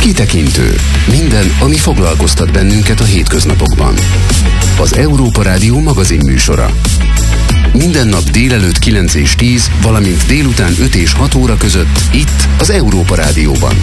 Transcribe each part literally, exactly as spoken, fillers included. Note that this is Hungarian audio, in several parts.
Kitekintő. Minden, ami foglalkoztat bennünket a hétköznapokban. Az Európa Rádió magazin műsora. Minden nap délelőtt kilenc és tíz, valamint délután öt és hat óra között itt az Európa Rádióban.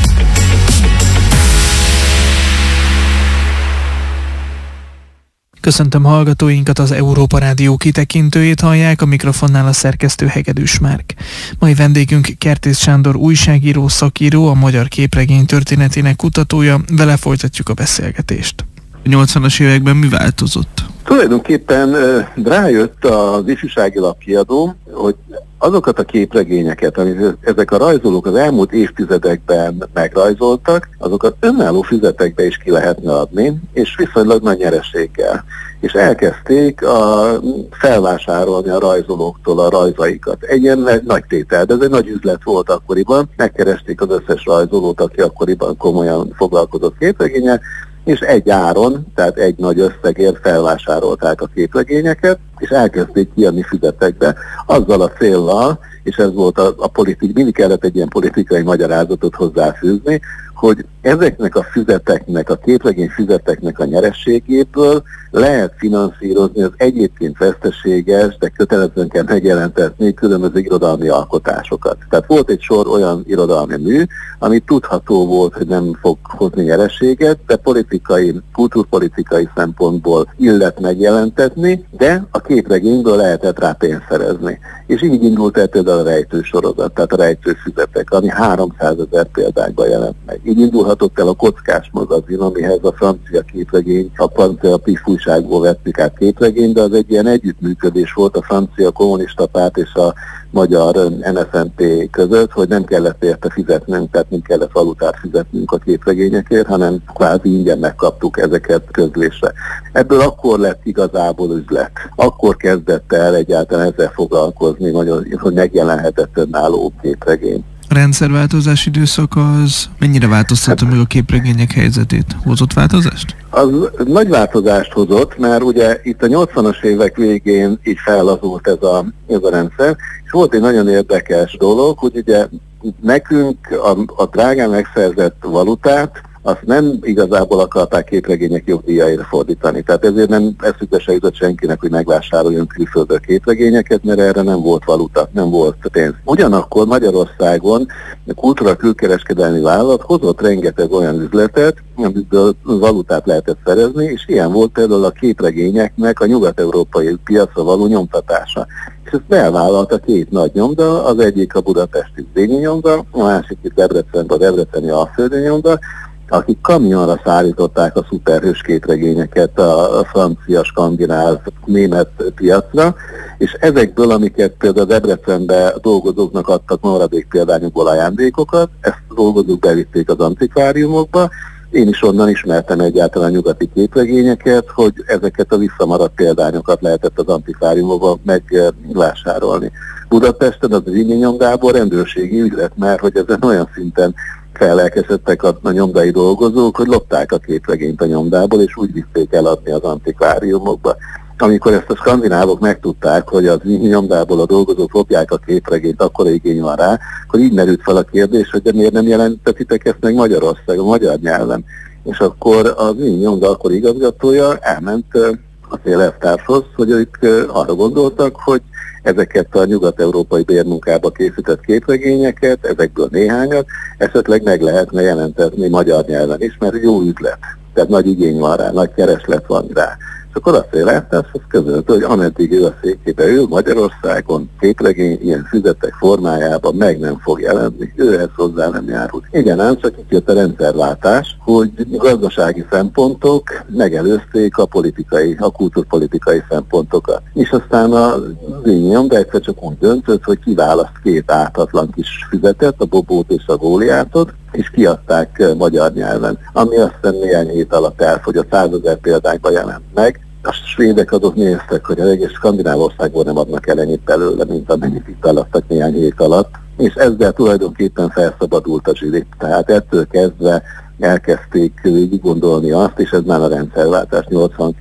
Köszöntöm hallgatóinkat, az Európa Rádió kitekintőjét hallják, a mikrofonnál a szerkesztő Hegedűs Márk. Mai vendégünk Kertész Sándor újságíró, szakíró, a magyar képregény történetének kutatója, vele folytatjuk a beszélgetést. A nyolcvanas években mi változott? Tulajdonképpen rájött az ifjúsági lapkiadó, hogy azokat a képregényeket, amit ezek a rajzolók az elmúlt évtizedekben megrajzoltak, azokat önálló füzetekbe is ki lehetne adni, és viszonylag nagy nyereséggel. És elkezdték a felvásárolni a rajzolóktól a rajzaikat. Egy ilyen nagy tétel, de ez egy nagy üzlet volt akkoriban. Megkeresték az összes rajzolót, aki akkoriban komolyan foglalkozott képregénnyel, és egy áron, tehát egy nagy összegért felvásárolták a képregényeket, és elkezdték kiadni füzetekbe, azzal a céllal, és ez volt a, a politik, mindig kellett egy ilyen politikai magyarázatot hozzáfűzni, hogy ezeknek a füzeteknek, a képregény füzeteknek a nyerességéből lehet finanszírozni az egyébként veszteséges, de kötelezően kell megjelentetni különböző irodalmi alkotásokat. Tehát volt egy sor olyan irodalmi mű, ami tudható volt, hogy nem fog hozni nyereséget, de politikai, kultúrpolitikai szempontból illet megjelentetni, de a képregényből lehetett rá pénzt szerezni. És így indult el például a rejtő sorozat, tehát a rejtő füzetek, ami háromszázezer példányban jelent meg. Így indulhatott el a Kockás magazin, amihez a francia képregény, a francia pif újságból vettük át képregény, de az egy ilyen együttműködés volt a francia kommunista párt és a magyar en es en té között, hogy nem kellett érte fizetnünk, tehát nem kellett valutát fizetnünk a képregényekért, hanem kvázi ingyen megkaptuk ezeket közlésre. Ebből akkor lett igazából üzlet. Akkor kezdett el egyáltalán ezzel foglalkozni, hogy megjelenhetett önálló képregény. A rendszerváltozás időszak az mennyire változtatta meg a képregények helyzetét? Hozott változást? Az nagy változást hozott, mert ugye itt a nyolcvanas évek végén így fellazult ez a, ez a rendszer, és volt egy nagyon érdekes dolog, hogy ugye nekünk a, a drágán megszerzett valutát azt nem igazából akarták képregények jogdíjaira fordítani. Tehát ezért nem eszükbe se jutott senkinek, hogy megvásároljon külföldről képregényeket, mert erre nem volt valuta, nem volt pénz. Ugyanakkor Magyarországon a Kultúra Külkereskedelmi Vállalat hozott rengeteg olyan üzletet, amiből valutát lehetett szerezni, és ilyen volt például a képregényeknek a nyugat-európai piacra való nyomtatása. És ezt belvállalta két nagy nyomda, az egyik a budapesti Zényi nyomda, a másik itt Debrecenben a debreceni Alföldi nyomda, akik kamionra szállították a szuperhős képregényeket a francia, skandináv, német piacra, és ezekből, amiket például Debrecenbe dolgozóknak adtak maradék példányokból ajándékokat, ezt a dolgozók bevitték az antikváriumokba. Én is onnan ismertem egyáltalán a nyugati képregényeket, hogy ezeket a visszamaradt példányokat lehetett az antikváriumokban megvásárolni. Budapesten az Zényi nyomdából rendőrségi ügylet, mert hogy ezen olyan szinten fellelkesedtek a, a nyomdai dolgozók, hogy lopták a képregényt a nyomdából, és úgy vitték eladni az antikváriumokba. Amikor ezt a skandinávok megtudták, hogy az nyomdából a dolgozók lopják a képregényt, akkor igény van rá, akkor így merült fel a kérdés, hogy de miért nem jelentetitek ezt meg Magyarországon, magyar nyelven. És akkor az nyomda akkor igazgatója elment a szélelvtárshoz, hogy ők arra gondoltak, hogy ezeket a nyugat-európai bérmunkába készített képregényeket, ezekből néhányat, esetleg meg lehetne jelentetni magyar nyelven is, mert jó üzlet. Tehát nagy igény van rá, nagy kereslet van rá. És akkor azt szélelvtárshoz közölte, hogy ameddig ő a székébe ül, Magyarországon képregény ilyen füzetek formájában meg nem fog jelenni, őhez hozzá nem járult. Igen, ám csak itt jött a rendszerváltás, hogy gazdasági szempontok megelőzték a politikai, a kultúrpolitikai szempontokat. És aztán a Zényi de egyszer csak úgy döntött, hogy kiválaszt két ártatlan kis füzetet, a Bobót és a Góliátot, és kiadták magyar nyelven, ami aztán néhány hét alatt elfogyott, százezer példányba jelent meg. A svédek azok néztek, hogy az egész Skandinávországból nem adnak el ennyit belőle, mint amennyit itt eladtak néhány hét alatt, és ezzel tulajdonképpen felszabadult a zsiri. Tehát ettől kezdve elkezdték végig gondolni azt, és ez már a rendszerváltás nyolcvankilenc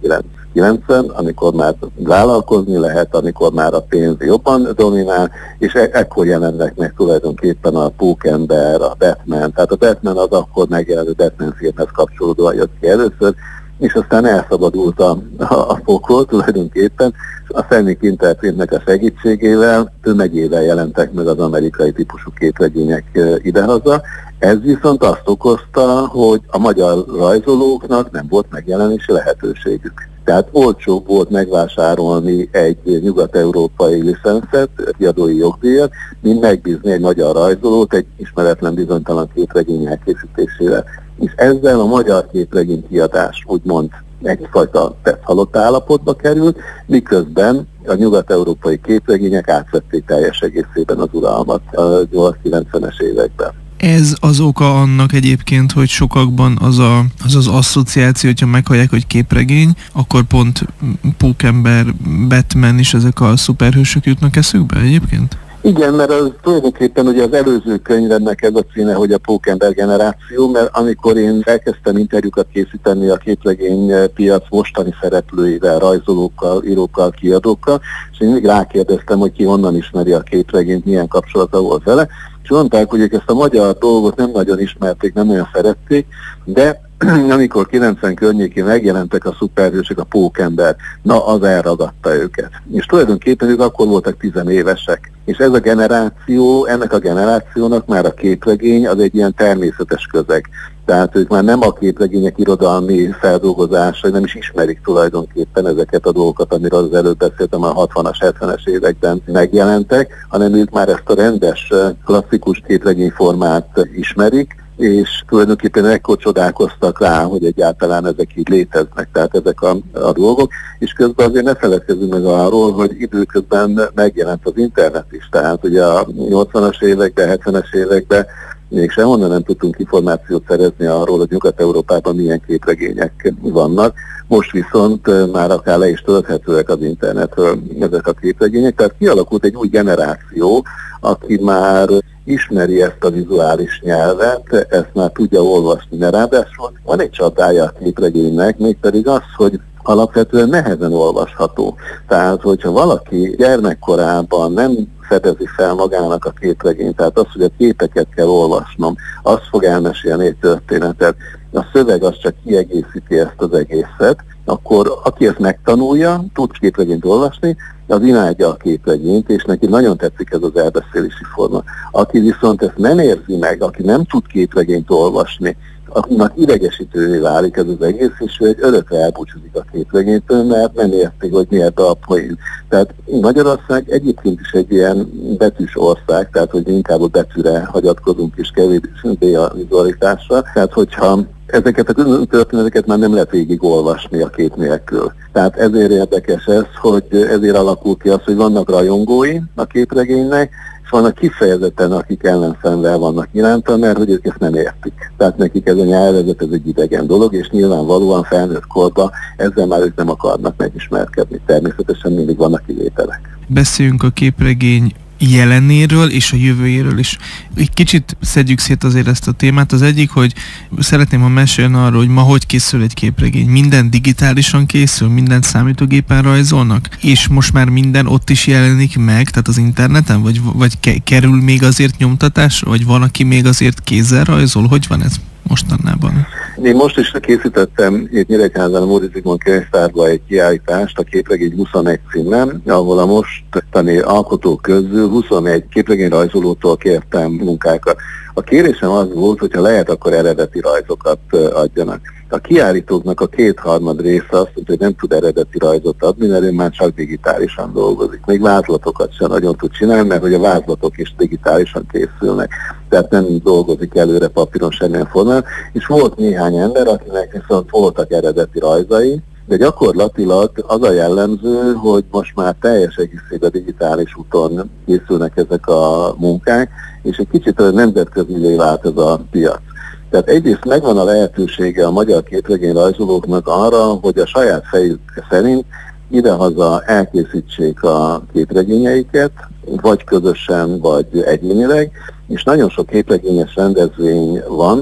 nyolcvankilencben, amikor már vállalkozni lehet, amikor már a pénz jobban dominál, és e- ekkor jelennek meg tulajdonképpen a Pókember, a Batman. Tehát a Batman az akkor megjelenő Batman filmhez kapcsolódóan jött ki először, és aztán elszabadult a, a, a pokol tulajdonképpen, a Senick Entertainmentnek a segítségével tömegével jelentek meg az amerikai típusú képregények idehaza. Ez viszont azt okozta, hogy a magyar rajzolóknak nem volt megjelenési lehetőségük. Tehát olcsóbb volt megvásárolni egy nyugat-európai licenszet, kiadói jogdíjat, mint megbízni egy magyar rajzolót egy ismeretlen bizonytalan képregény elkészítésével. És ezzel a magyar képregény kiadás úgymond egyfajta halott állapotba került, miközben a nyugat-európai képregények átvették teljes egészében az uralmat a nyolcvankilencvenes években. Ez az oka annak egyébként, hogy sokakban az a, az, az asszociáció, hogyha meghallják, hogy képregény, akkor pont Pókember, Batman és ezek a szuperhősök jutnak eszükbe egyébként? Igen, mert az tulajdonképpen ugye az előző könyvemnek ez a címe, hogy a Pókember generáció, mert amikor én elkezdtem interjúkat készíteni a képregénypiac mostani szereplőivel, rajzolókkal, írókkal, kiadókkal, és én még rákérdeztem, hogy ki honnan ismeri a képregényt, milyen kapcsolata volt vele, és mondták, hogy ők ezt a magyar dolgot nem nagyon ismerték, nem nagyon szerették, de amikor kilencven környékén megjelentek a szuperhősök, a Pókember, na az elragadta őket. És tulajdonképpen ők akkor voltak tizenévesek. És ez a generáció, ennek a generációnak már a képregény az egy ilyen természetes közeg. Tehát ők már nem a képregények irodalmi feldolgozásai, nem is ismerik tulajdonképpen ezeket a dolgokat, amiről az előbb beszéltem, a hatvanas, hetvenes években megjelentek, hanem ők már ezt a rendes, klasszikus képregényformát ismerik, és tulajdonképpen ekkor csodálkoztak rá, hogy egyáltalán ezek így léteznek, tehát ezek a, a dolgok, és közben azért ne feledkezzünk meg arról, hogy időközben megjelent az internet is, tehát ugye a nyolcvanas években, hetvenes években még sehonnan nem tudtunk információt szerezni arról, hogy Nyugat-Európában milyen képregények vannak. Most viszont már akár le is tölthetőek az internetről ezek a képregények, tehát kialakult egy új generáció, aki már ismeri ezt a vizuális nyelvet, ezt már tudja olvasni, de ráadásul van egy csatája a képregénynek, mégpedig az, hogy alapvetően nehezen olvasható. Tehát, hogyha valaki gyermekkorában nem fedezi fel magának a képregényt, tehát az, hogy a képeket kell olvasnom, az fog elmesélni egy történetet, a szöveg az csak kiegészíti ezt az egészet, akkor aki ezt megtanulja, tud képregényt olvasni, az imádja a képregényt, és neki nagyon tetszik ez az elbeszélési forma. Aki viszont ezt nem érzi meg, aki nem tud képregényt olvasni, akinek idegesítővé válik ez az egész, és ő egy örökre elbúcsúzik a képregénytől, mert nem érti, hogy mi ebbe a poén. Tehát Magyarország egyébként is egy ilyen betűs ország, tehát hogy inkább a betűre hagyatkozunk és kevésbé a vizualitásra. Tehát hogyha ezeket a történeteket már nem lehet végig olvasni a kép nélkül. Tehát ezért érdekes ez, hogy ezért alakul ki az, hogy vannak rajongói a képregénynek, és vannak kifejezetten, akik ellenszenvel vannak iránta, mert hogy ők ezt nem értik. Tehát nekik ez a nyelvezet, ez egy idegen dolog, és nyilvánvalóan felnőtt korban ezzel már ők nem akarnak megismerkedni. Természetesen mindig vannak kivételek. Beszéljünk a képregény jelenéről és a jövőjéről is. Egy kicsit szedjük szét azért ezt a témát. Az egyik, hogy szeretném, ha mesélni arról, hogy ma hogy készül egy képregény. Minden digitálisan készül, mindent számítógépen rajzolnak, és most már minden ott is jelenik meg, tehát az interneten, vagy, vagy ke- kerül még azért nyomtatásra, vagy van, aki még azért kézzel rajzol? Hogy van ez mostannában? Én most is készítettem itt Nyíregyházán a Móricz Zsigmond könyvtárban egy kiállítást, a Képregény huszonegy címen, ahol a mostani alkotók közül huszonegy képregényrajzolótól kértem munkákat. A kérésem az volt, hogyha lehet, akkor eredeti rajzokat adjanak. A kiállítóknak a kétharmad része azt mondja, hogy nem tud eredeti rajzot adni, mert ő már csak digitálisan dolgozik. Még vázlatokat sem nagyon tud csinálni, mert hogy a vázlatok is digitálisan készülnek. Tehát nem dolgozik előre papíron semmilyen formán. És volt néhány ember, akinek viszont voltak eredeti rajzai, de gyakorlatilag az a jellemző, hogy most már teljes egészében digitális úton készülnek ezek a munkák, és egy kicsit nemzetközivé vált ez a piac. Tehát egyrészt megvan a lehetősége a magyar képregényrajzolóknak arra, hogy a saját fejük szerint idehaza elkészítsék a képregényeiket, vagy közösen, vagy egyénileg, és nagyon sok képregényes rendezvény van,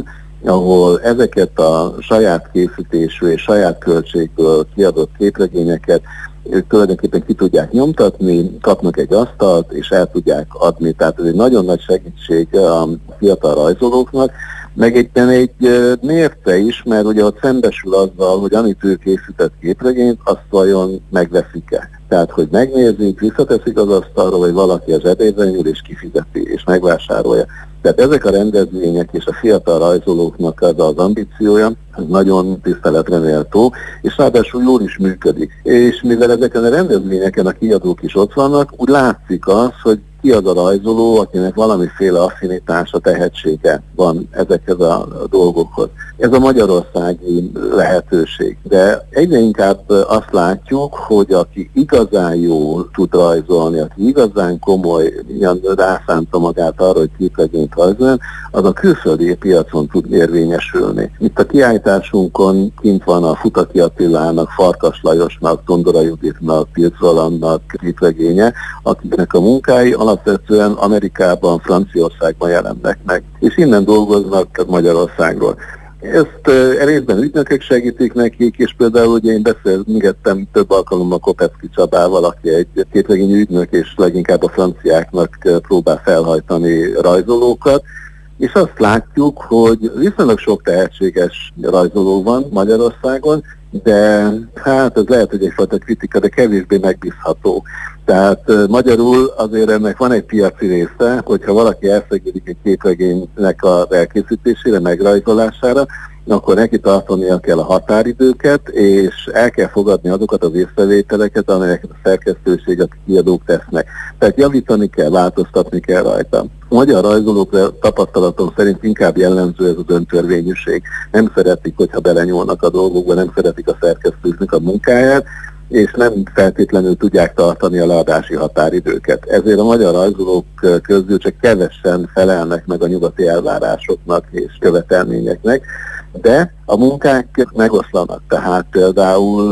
ahol ezeket a saját készítésű és saját költségből kiadott képregényeket ők tulajdonképpen ki tudják nyomtatni, kapnak egy asztalt, és el tudják adni. Tehát ez egy nagyon nagy segítség a fiatal rajzolóknak, meg egyben egy mérce is, mert ugye ott szembesül azzal, hogy amit ő készített képregényt, azt vajon megveszik-e. Tehát, hogy megnézik, visszateszik az asztalra, vagy valaki a zsebébe nyúl és kifizeti, és megvásárolja. Tehát ezek a rendezvények és a fiatal rajzolóknak az az ambíciója, ez nagyon tiszteletre méltó, és ráadásul jól is működik. És mivel ezeken a rendezvényeken a kiadók is ott vannak, úgy látszik az, hogy ki az a rajzoló, akinek valamiféle affinitása, tehetsége van ezekhez a dolgokhoz. Ez a magyarországi lehetőség. De egyre inkább azt látjuk, hogy aki igazán jól tud rajzolni, aki igazán komolyan rászánta magát arra, hogy képregényt rajzoljon, az a külföldi piacon tud érvényesülni. Itt a kiállításunkon kint van a Futaki Attilának, Farkas Lajosnak, Tondora Juditnak, Pilc Rolandnak képregénye, akiknek a munkái alapvetően Amerikában, Franciaországban jelennek meg, és innen dolgoznak Magyarországról. Ezt uh, részben ügynökök segítik nekik, és például ugye én beszélgettem több alkalommal Kopecki Csabával, aki egy képregényi ügynök, és leginkább a franciáknak próbál felhajtani rajzolókat, és azt látjuk, hogy viszonylag sok tehetséges rajzoló van Magyarországon, de hát ez lehet, hogy egyfajta kritika, de kevésbé megbízható. Tehát uh, magyarul azért ennek van egy piaci része, hogyha valaki elszegődik egy képregénynek a elkészítésére, megrajzolására, akkor neki tartania kell a határidőket, és el kell fogadni azokat az észrevételeket, amelyeket a szerkesztőség, a kiadók tesznek. Tehát javítani kell, változtatni kell rajta. A magyar rajzolók tapasztalatom szerint inkább jellemző ez a döntörvényűség. Nem szeretik, hogyha belenyúlnak a dolgokba, nem szeretik a szerkesztőknek a munkáját, és nem feltétlenül tudják tartani a leadási határidőket. Ezért a magyar rajzolók közül csak kevesen felelnek meg a nyugati elvárásoknak és követelményeknek, de a munkák megoszlanak. Tehát például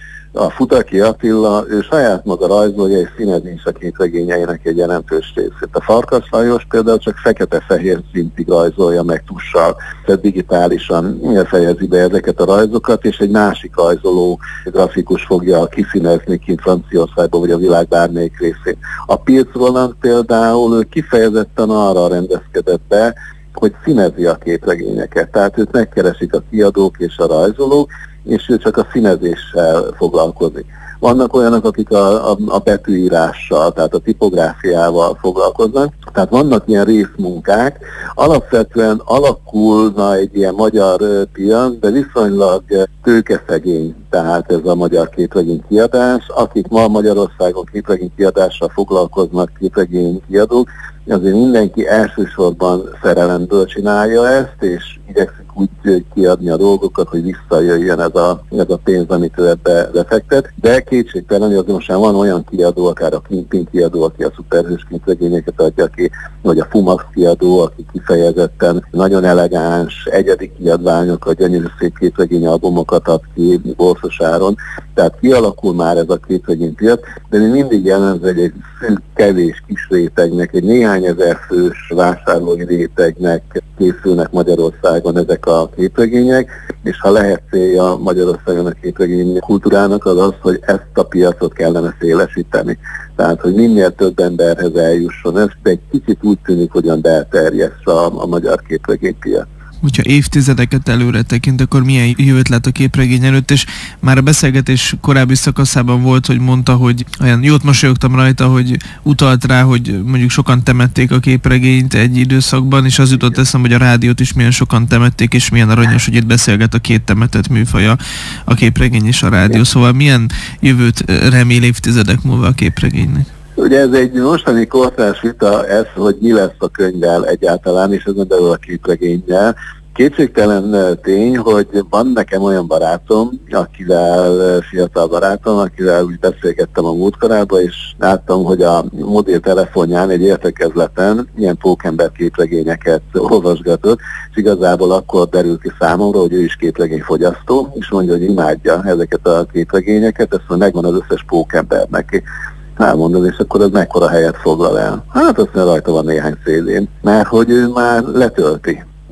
a Futaki Attila, ő saját maga rajzolja és színezi is a képregényeinek egy jelentős részét. A Farkas Lajos például csak fekete-fehér szintig rajzolja meg tussal, tehát digitálisan fejezi be ezeket a rajzokat, és egy másik rajzoló, grafikus fogja kiszínezni kint Franciaországban, vagy a világ bármelyik részén. A Pilc Roland például ő kifejezetten arra rendezkedett be, hogy színezi a képregényeket. Tehát őt megkeresik a kiadók és a rajzolók, és ő csak a színezéssel foglalkozik. Vannak olyanok, akik a, a, a betűírással, tehát a tipográfiával foglalkoznak, tehát vannak ilyen részmunkák. Alapvetően alakulna egy ilyen magyar piac, de viszonylag tőkeszegény, tehát ez a magyar képregény kiadás. Akik ma Magyarországon képregény kiadással foglalkoznak, képregény kiadók, azért mindenki elsősorban szerelemből csinálja ezt, és igyekszik úgy kiadni a dolgokat, hogy visszajöjjön ez a, ez a pénz, amit ő ebbe befektet. De kétségtelen, hogy azért most már van olyan kiadó, akár a Kingpin kiadó, aki a szuperhős képregényeket adja ki, vagy a Fumax kiadó, aki kifejezetten nagyon elegáns, egyedi kiadványokat, gyönyörű szép képregényalbumokat ad ki Borsosáron. Tehát kialakul már ez a képregénypiac, de mi mindig jellemző, hogy egy szűk, kevés kis rétegnek, egy néhány ezer fős vásárlói rétegnek készülnek Magyarországon ezek a képregények, és ha lehet célja Magyarországon a képregény kultúrának, az az, hogy ezt a piacot kellene szélesíteni. Tehát, hogy minél több emberhez eljusson. Ez egy kicsit úgy tűnik, hogyan belterjessz a, a magyar képregénypiac. Hogyha évtizedeket előre tekint, akkor milyen jövőt lát a képregény előtt, és már a beszélgetés korábbi szakaszában volt, hogy mondta, hogy olyan jót mosolyogtam rajta, hogy utalt rá, hogy mondjuk sokan temették a képregényt egy időszakban, és az jutott eszembe, hogy a rádiót is milyen sokan temették, és milyen aranyos, hogy itt beszélget a két temetett műfaja, a képregény és a rádió. Szóval milyen jövőt remél évtizedek múlva a képregénynek? Ugye ez egy mostani kortárs vita ez, hogy mi lesz a könyvvel egyáltalán, és ezen belül a képregénnyel. Kétségtelen tény, hogy van nekem olyan barátom, akivel, fiatal barátom, akivel úgy beszélgettem a múltkorában, és láttam, hogy a mobiltelefonján egy értekezleten ilyen pókember képregényeket olvasgatott, és igazából akkor derül ki számomra, hogy ő is képregényfogyasztó, és mondja, hogy imádja ezeket a képregényeket, ezt megvan az összes pókember neki. Elmondod, és akkor az mekkora helyet foglal el? Hát azt mondja, rajta van néhány szélén, mert hogy ő már letölti.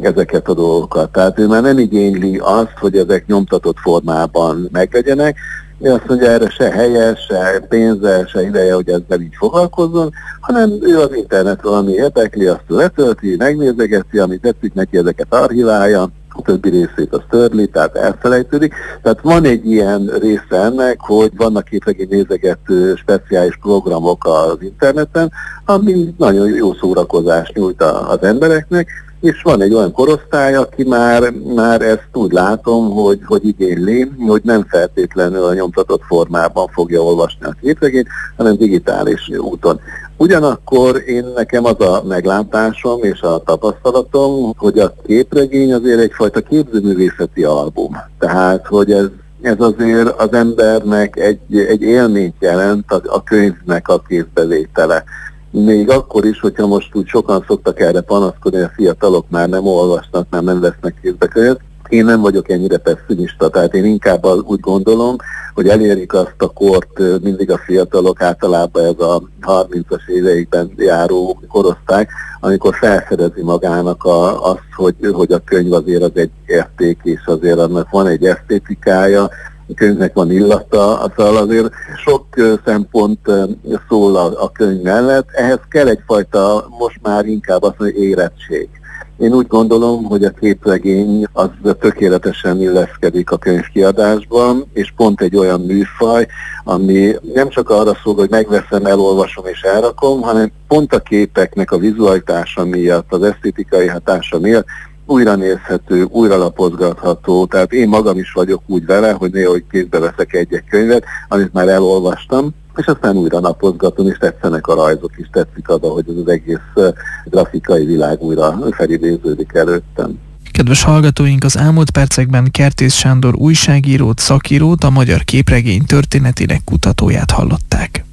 ezeket a dolgokat. Tehát ő már nem igényli azt, hogy ezek nyomtatott formában meglegyenek. Ő azt mondja, erre se helye, se pénze, se ideje, hogy ezzel így foglalkozzon, hanem ő az internetről, ami érdekli, azt letölti, megnézegeti, ami tetszik neki, ezeket archiválja, a többi részét az törli, tehát elfelejtődik. Tehát van egy ilyen része ennek, hogy vannak képregény nézegető speciális programok az interneten, ami nagyon jó szórakozást nyújt az embereknek, és van egy olyan korosztály, aki már, már ezt úgy látom, hogy, hogy igényli, hogy nem feltétlenül a nyomtatott formában fogja olvasni a képregényt, hanem digitális úton. Ugyanakkor én nekem az a meglátásom és a tapasztalatom, hogy a képregény azért egyfajta képzőművészeti album. Tehát, hogy ez, ez azért az embernek egy, egy élményt jelent, a, a könyvnek a kézbevétele. Még akkor is, hogyha most úgy sokan szoktak erre panaszkodni, hogy a fiatalok már nem olvasnak, már nem vesznek kézbe könyvet. Én nem vagyok ennyire pessimista, tehát én inkább úgy gondolom, hogy elérik azt a kort mindig a fiatalok, általában ez a harmincas éveikben járó korosztály, amikor felfedezi magának a, azt, hogy, hogy a könyv azért az egy érték, és azért annak van egy esztétikája, a könyvnek van illata, szóval azért sok szempont szól a, a könyv mellett. Ehhez kell egyfajta, most már inkább azt mondja, érettség. Én úgy gondolom, hogy a képregény az tökéletesen illeszkedik a könyvkiadásban, és pont egy olyan műfaj, ami nem csak arra szól, hogy megveszem, elolvasom és elrakom, hanem pont a képeknek a vizualitása miatt, az esztétikai hatása miatt újra nézhető, újra lapozgatható, tehát én magam is vagyok úgy vele, hogy néha, hogy kézbe veszek egy-egy könyvet, amit már elolvastam, és aztán újra napozgatom, és tetszenek a rajzok is, tetszik az, hogy ez az egész grafikai világ újra felidéződik előttem. Kedves hallgatóink, az elmúlt percekben Kertész Sándor újságírót, szakírót, a magyar képregény történetének kutatóját hallották.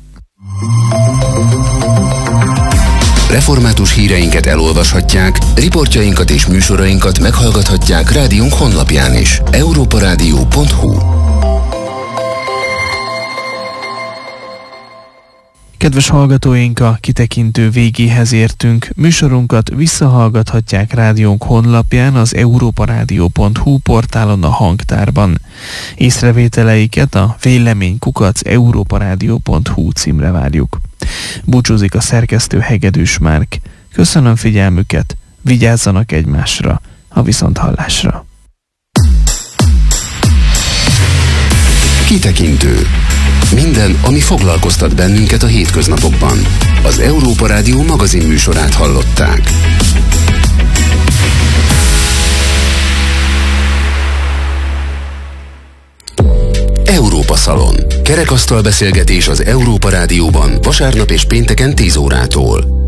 Református híreinket elolvashatják, riportjainkat és műsorainkat meghallgathatják rádiónk honlapján is. európa rádió pont hu. Kedves hallgatóink, a kitekintő végéhez értünk. Műsorunkat visszahallgathatják rádiónk honlapján, az európa rádió pont hu portálon, a hangtárban. Észrevételeiket a vélemény kukac európa rádió pont hu címre várjuk. Búcsúzik a szerkesztő Hegedűs Márk. Köszönöm figyelmüket, vigyázzanak egymásra, a viszonthallásra. Kitekintő. Minden, ami foglalkoztat bennünket a hétköznapokban. Az Európa Rádió magazin műsorát hallották. Európa Szalon. Kerekasztal beszélgetés az Európa Rádióban vasárnap és pénteken tíz órától.